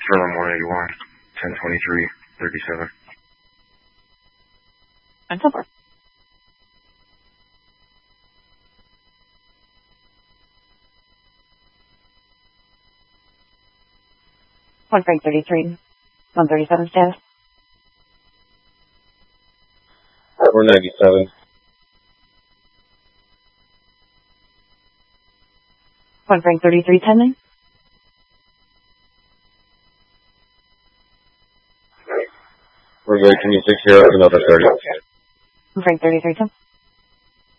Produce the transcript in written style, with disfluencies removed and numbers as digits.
Furlong 181, 1023, 37. And so forth. One Frank 33, 137 status. 497. One Frank 33, 10-9. We're going to 26 here, another 30. One Frank 33, 10.